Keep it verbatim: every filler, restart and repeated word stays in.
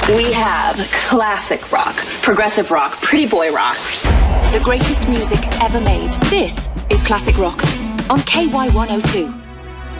We have classic rock, progressive rock, pretty boy rock. The greatest music ever made. This is Classic Rock on K Y one oh two.